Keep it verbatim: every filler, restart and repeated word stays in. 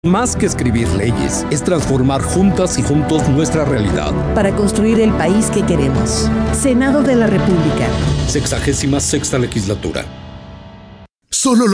Más que escribir leyes, es transformar juntas y juntos nuestra realidad. Para construir el país que queremos. Senado de la República. Sexagésima sexta legislatura. Solo